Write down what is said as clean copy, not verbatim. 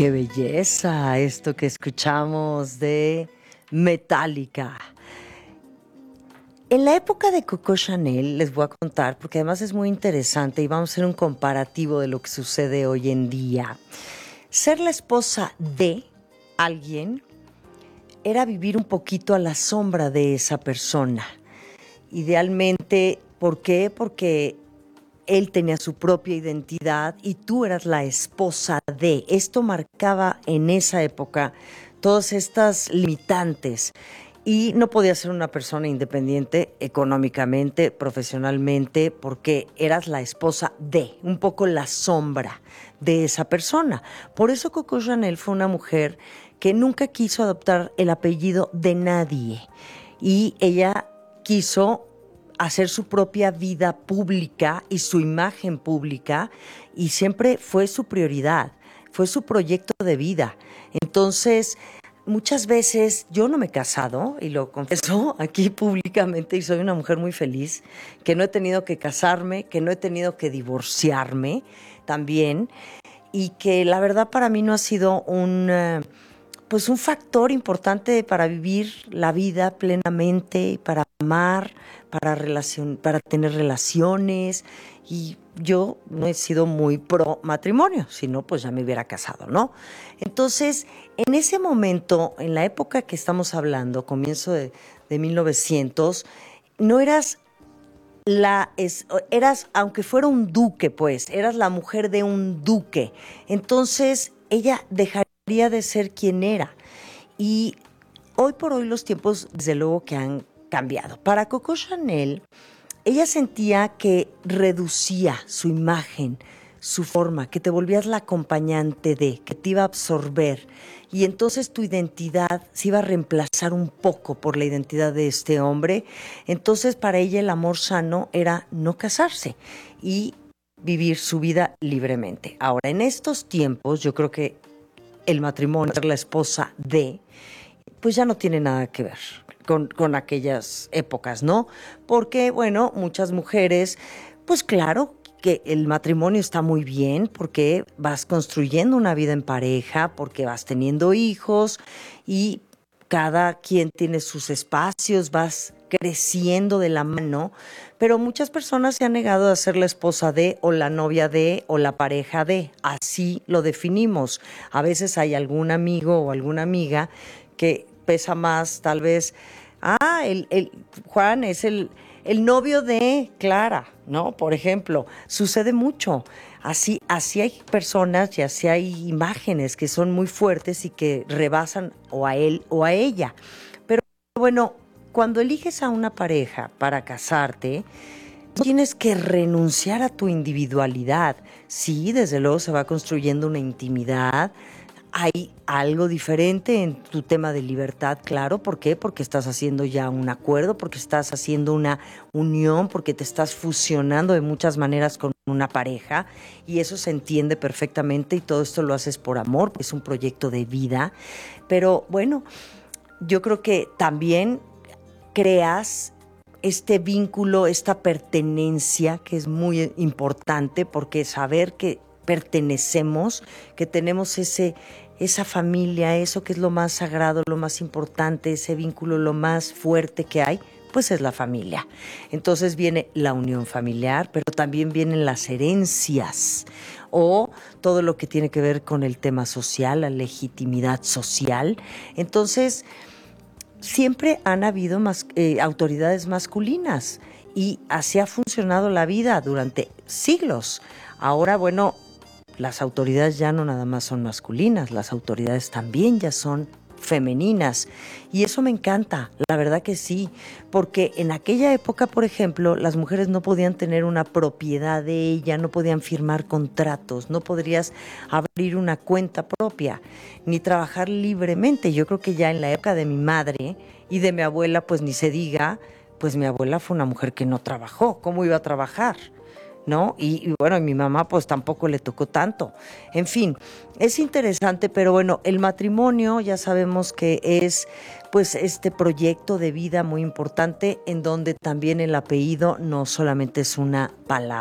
Qué belleza esto que escuchamos de Metallica. En la época de Coco Chanel, les voy a contar, porque además es muy interesante y vamos a hacer un comparativo de lo que sucede hoy en día. Ser la esposa de alguien era vivir un poquito a la sombra de esa persona. Idealmente, ¿por qué? Porque él tenía su propia identidad y tú eras la esposa de. Esto marcaba en esa época todas estas limitantes. Y no podías ser una persona independiente económicamente, profesionalmente, porque eras la esposa de, un poco la sombra de esa persona. Por eso Coco Chanel fue una mujer que nunca quiso adoptar el apellido de nadie. Y ella quiso hacer su propia vida pública y su imagen pública, y siempre fue su prioridad, fue su proyecto de vida. Entonces, muchas veces yo no me he casado, y lo confieso aquí públicamente, y soy una mujer muy feliz, que no he tenido que casarme, que no he tenido que divorciarme también, y que la verdad para mí no ha sido pues un factor importante para vivir la vida plenamente, para amar, para tener relaciones. Y yo no he sido muy pro matrimonio, si no, pues ya me hubiera casado, ¿no? Entonces, en ese momento, en la época que estamos hablando, comienzo de 1900, no eras eras, aunque fuera un duque, pues, eras la mujer de un duque. Entonces, ella dejaría de ser quien era. Y hoy por hoy los tiempos, desde luego, que han cambiado. Para Coco Chanel, ella sentía que reducía su imagen, su forma, que te volvías la acompañante de, que te iba a absorber. Y entonces tu identidad se iba a reemplazar un poco por la identidad de este hombre. Entonces para ella el amor sano era no casarse y vivir su vida libremente. Ahora, en estos tiempos, yo creo que el matrimonio, ser la esposa de, pues ya no tiene nada que ver con aquellas épocas, ¿no? Porque, bueno, muchas mujeres, pues claro que el matrimonio está muy bien porque vas construyendo una vida en pareja, porque vas teniendo hijos y cada quien tiene sus espacios, vas creciendo de la mano, pero muchas personas se han negado a ser la esposa de, o la novia de, o la pareja de. Así lo definimos. A veces hay algún amigo o alguna amiga que pesa más, tal vez, Juan es el novio de Clara, ¿no? Por ejemplo, sucede mucho. Así hay personas y así hay imágenes que son muy fuertes y que rebasan o a él o a ella. Pero bueno, cuando eliges a una pareja para casarte, tienes que renunciar a tu individualidad. Sí, desde luego se va construyendo una intimidad. Hay algo diferente en tu tema de libertad, claro. ¿Por qué? Porque estás haciendo ya un acuerdo, porque estás haciendo una unión, porque te estás fusionando de muchas maneras con una pareja, y eso se entiende perfectamente, y todo esto lo haces por amor, es un proyecto de vida. Pero bueno, yo creo que también creas este vínculo, esta pertenencia, que es muy importante, porque saber que pertenecemos, que tenemos esa familia, eso que es lo más sagrado, lo más importante, ese vínculo, lo más fuerte que hay, pues es la familia. Entonces viene la unión familiar, pero también vienen las herencias o todo lo que tiene que ver con el tema social, la legitimidad social. Entonces, siempre han habido autoridades masculinas y así ha funcionado la vida durante siglos. Ahora, bueno, las autoridades ya no nada más son masculinas, las autoridades también ya son femeninas, y eso me encanta, la verdad que sí, porque en aquella época, por ejemplo, las mujeres no podían tener una propiedad de ella, no podían firmar contratos, no podrías abrir una cuenta propia, ni trabajar libremente. Yo creo que ya en la época de mi madre y de mi abuela, pues ni se diga, pues mi abuela fue una mujer que no trabajó, ¿cómo iba a trabajar?, ¿no? Y bueno, a mi mamá pues tampoco le tocó tanto. En fin, es interesante, pero bueno, el matrimonio ya sabemos que es pues este proyecto de vida muy importante, en donde también el apellido no solamente es una palabra.